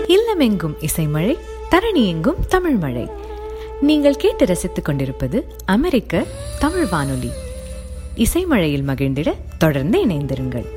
இல்லமெங்கும் இசைமழை, தரணி எங்கும் தமிழ் மழை. நீங்கள் கேட்டு ரசித்துக் கொண்டிருப்பது அமெரிக்க தமிழ் வானொலி. இசைமழையில் மகிழ்ந்திட தொடர்ந்து இணைந்திருங்கள்.